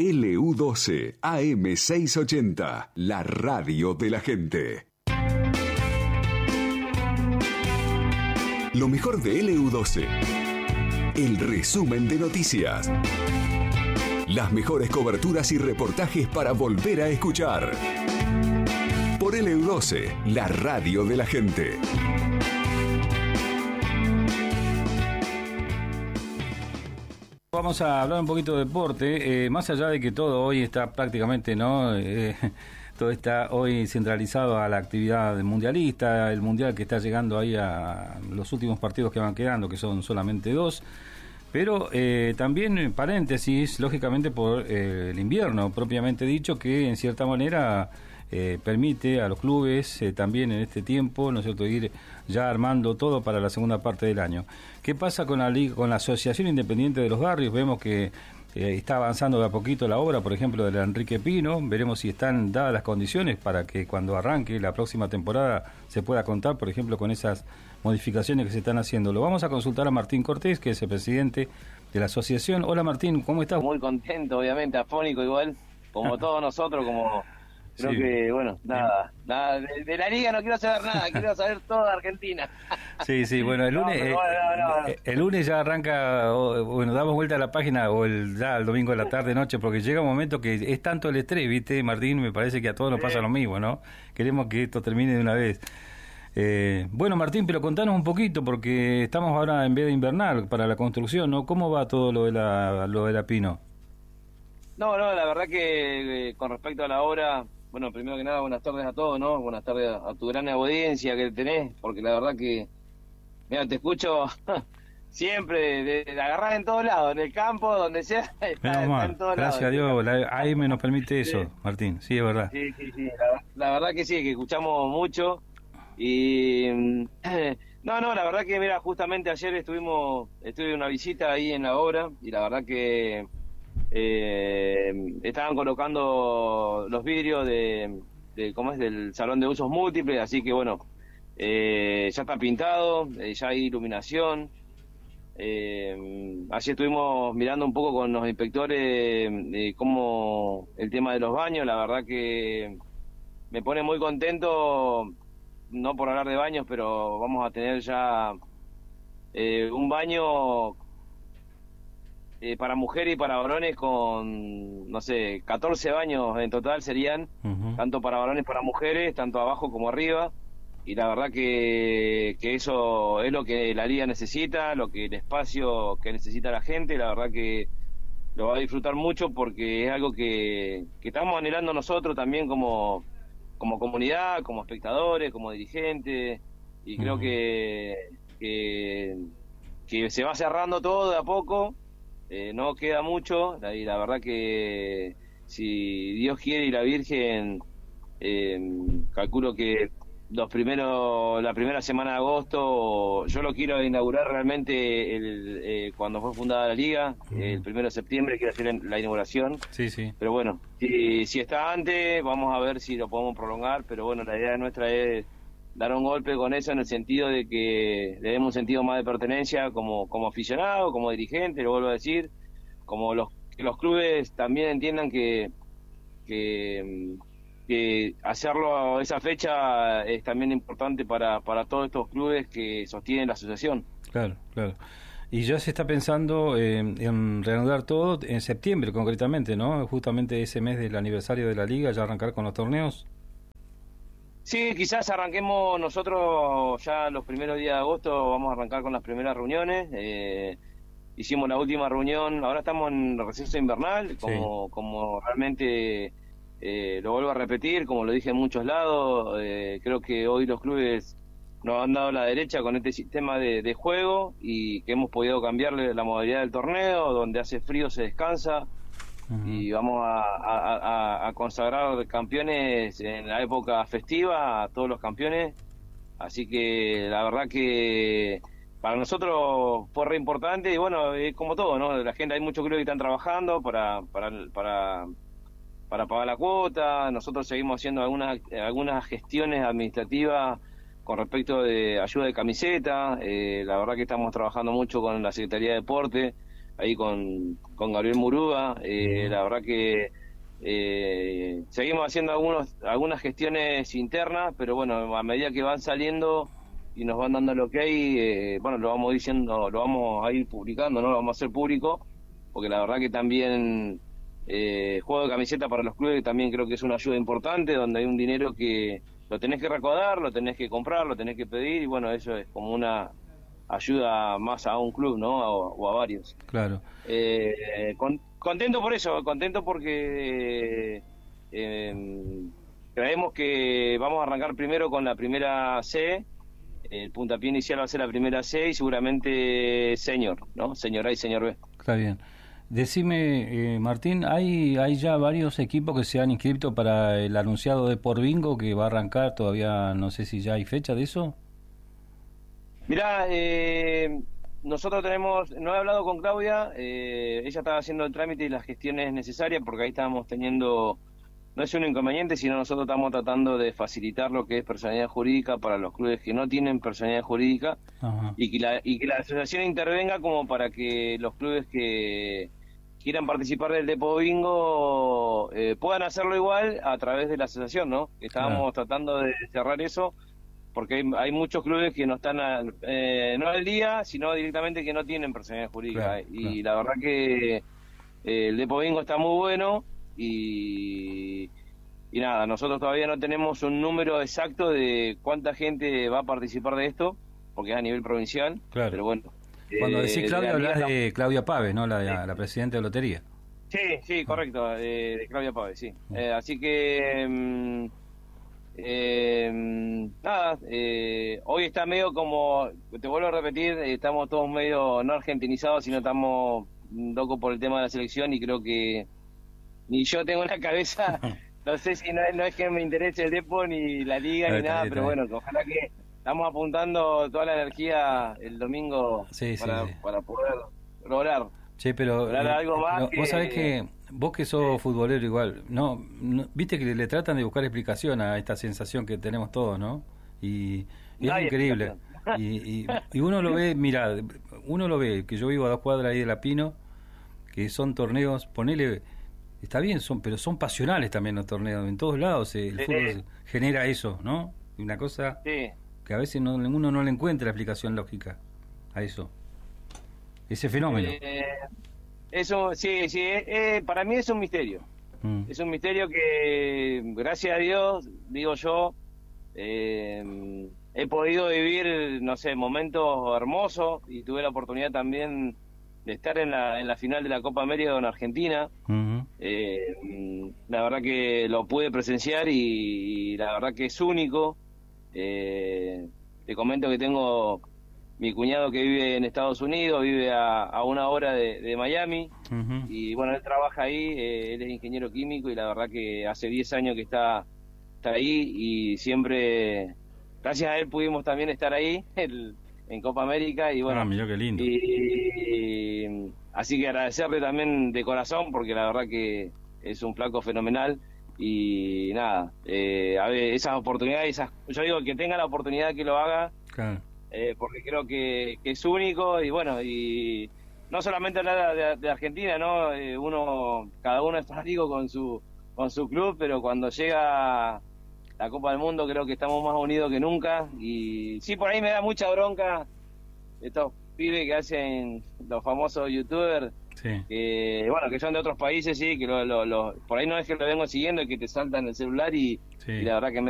LU12 AM680, la radio de la gente. Lo mejor de LU12. El resumen de noticias. Las mejores coberturas y reportajes para volver a escuchar. Por LU12, la radio de la gente. Vamos a hablar un poquito de deporte, más allá de que todo hoy está prácticamente, ¿no? Todo está hoy centralizado a la actividad mundialista, el mundial que está llegando ahí a los últimos partidos que van quedando, que son solamente 2, pero también paréntesis, lógicamente por el invierno propiamente dicho, que en cierta manera permite a los clubes también en este tiempo, ¿no es cierto?, ir ya armando todo para la segunda parte del año. ¿Qué pasa con la Liga, con la Asociación Independiente de los Barrios? Vemos que está avanzando de a poquito la obra, por ejemplo, de la Enrique Pino. Veremos si están dadas las condiciones para que cuando arranque la próxima temporada se pueda contar, por ejemplo, con esas modificaciones que se están haciendo. Lo vamos a consultar a Martín Cortés, que es el presidente de la asociación. Hola Martín, ¿cómo estás? Muy contento, obviamente, afónico igual, como todos nosotros, como... Creo sí. Que, bueno, nada de la Liga no quiero saber nada, quiero saber todo de Argentina. Sí, bueno, el lunes el lunes ya arranca, bueno, damos vuelta a la página, o ya el domingo de la tarde, noche, porque llega un momento que es tanto el estrés, ¿viste, Martín? Me parece que a todos nos pasa lo mismo, ¿no? Queremos que esto termine de una vez. Bueno, Martín, pero contanos un poquito, porque estamos ahora en veda invernal para la construcción, ¿no? ¿Cómo va todo lo de la Pino? No, la verdad que con respecto a la obra... Bueno, primero que nada, buenas tardes a todos, ¿no? Buenas tardes a tu gran audiencia que tenés, porque la verdad que, mira, te escucho siempre, la agarrás en todos lados, en el campo, donde sea, está en todos lados. Gracias a Dios, ahí me nos permite eso, sí. Martín, sí, es verdad. Sí, la verdad que sí, que escuchamos mucho, y no, la verdad que, mira, justamente ayer estuve en una visita ahí en la obra, y la verdad que... estaban colocando los vidrios de ¿cómo es? Del salón de usos múltiples, así que bueno, ya está pintado, ya hay iluminación. Así estuvimos mirando un poco con los inspectores cómo el tema de los baños. La verdad que me pone muy contento, no por hablar de baños, pero vamos a tener ya un baño para mujeres y para varones con, no sé, 14 baños en total serían, tanto para varones para mujeres, tanto abajo como arriba, y la verdad que eso es lo que la liga necesita, lo que el espacio que necesita la gente, la verdad que lo va a disfrutar mucho porque es algo que estamos anhelando nosotros también como comunidad, como espectadores, como dirigentes, y creo que se va cerrando todo de a poco. No queda mucho, y la verdad que si Dios quiere y la Virgen, calculo que la primera semana de agosto, yo lo quiero inaugurar realmente cuando fue fundada la liga, el 1 de septiembre quiero hacer la inauguración. Sí. Pero bueno, si está antes, vamos a ver si lo podemos prolongar, pero bueno, la idea nuestra es dar un golpe con eso en el sentido de que le demos un sentido más de pertenencia como aficionado, como dirigente, lo vuelvo a decir, como que los clubes también entiendan que hacerlo a esa fecha es también importante para todos estos clubes que sostienen la asociación. Claro. Y ya se está pensando en reanudar todo en septiembre concretamente, ¿no? Justamente ese mes del aniversario de la liga, ya arrancar con los torneos. Sí, quizás arranquemos nosotros ya los primeros días de agosto, vamos a arrancar con las primeras reuniones. Hicimos la última reunión, ahora estamos en receso invernal, como realmente lo vuelvo a repetir, como lo dije en muchos lados, creo que hoy los clubes nos han dado la derecha con este sistema de juego y que hemos podido cambiarle la modalidad del torneo, donde hace frío se descansa. Y vamos a consagrar campeones en la época festiva a todos los campeones, así que la verdad que para nosotros fue re importante y bueno, es como todo, ¿no? La gente, hay muchos clubes que están trabajando para pagar la cuota. Nosotros seguimos haciendo algunas gestiones administrativas con respecto de ayuda de camiseta. La verdad que estamos trabajando mucho con la Secretaría de Deporte. ahí con Gabriel Murúa. La verdad que seguimos haciendo algunas gestiones internas, pero bueno, a medida que van saliendo y nos van dando lo que hay, bueno, lo vamos diciendo, lo vamos a ir publicando, ¿no? Lo vamos a hacer público, porque la verdad que también juego de camiseta para los clubes también creo que es una ayuda importante, donde hay un dinero que lo tenés que recaudar, lo tenés que comprar, lo tenés que pedir, y bueno, eso es como una ayuda más a un club, ¿no? O a varios. Claro. Contento por eso, contento porque creemos que vamos a arrancar primero con la primera C. El puntapié inicial va a ser la primera C y seguramente Senior, ¿no? Senior A y Senior B. Está bien. Decime, Martín, ¿hay ya varios equipos que se han inscrito para el anunciado de Por Bingo que va a arrancar? Todavía no sé si ya hay fecha de eso. Mirá, nosotros no he hablado con Claudia, ella estaba haciendo el trámite y las gestiones necesarias, porque ahí estábamos teniendo, no es un inconveniente, sino nosotros estamos tratando de facilitar lo que es personalidad jurídica para los clubes que no tienen personalidad jurídica. Ajá. y que la asociación intervenga como para que los clubes que quieran participar del Depo Bingo puedan hacerlo igual a través de la asociación, ¿no? Estábamos tratando de cerrar eso, porque hay muchos clubes que no están no al día, sino directamente que no tienen personalidad jurídica. Y la verdad que el Depo Bingo está muy bueno y nada, nosotros todavía no tenemos un número exacto de cuánta gente va a participar de esto, porque es a nivel provincial, pero bueno. Cuando decís Claudia, hablas de Claudia Pávez, ¿no? La presidenta de Lotería. Sí, correcto, de Claudia Pávez, sí. Así que, nada, hoy está medio como, te vuelvo a repetir, estamos todos medio no argentinizados, sino estamos locos por el tema de la selección, y creo que ni yo tengo una cabeza, no sé si no es que me interese el Depo, ni la liga, ni nada, pero bueno, ojalá que estamos apuntando toda la energía el domingo para poder lograr. Che, pero algo más vos sabés que vos que sos futbolero igual, no viste que le tratan de buscar explicación a esta sensación que tenemos todos, ¿no? Y es increíble. Y uno lo ve, mira, que yo vivo a 2 cuadras ahí de La Pino, que son torneos, ponele, está bien, pero son pasionales también los torneos, en todos lados el fútbol genera eso, ¿no? Una cosa que a veces uno no le encuentra explicación lógica a eso, ese fenómeno. Eso, sí, para mí es un misterio. Es un misterio que, gracias a Dios, digo yo, he podido vivir, no sé, momentos hermosos, y tuve la oportunidad también de estar en la final de la Copa América con Argentina. La verdad que lo pude presenciar y la verdad que es único. Te comento que tengo mi cuñado que vive en Estados Unidos, vive a 1 hora de Miami, y bueno, él trabaja ahí, él es ingeniero químico, y la verdad que hace 10 años que está ahí, y siempre, gracias a él pudimos también estar ahí en Copa América, y bueno, mirá qué lindo. Y así que agradecerle también de corazón, porque la verdad que es un flaco fenomenal. Y nada, a ver, esas oportunidades, yo digo que tenga la oportunidad que lo haga, porque creo que es único. Y bueno, y no solamente hablar de Argentina, ¿no? Cada uno es fanático con su club, pero cuando llega la Copa del Mundo creo que estamos más unidos que nunca. Y sí, por ahí me da mucha bronca estos pibes que hacen los famosos youtubers, que bueno, que son de otros países, sí, que por ahí no es que lo vengo siguiendo, es que te saltan el celular y la verdad que me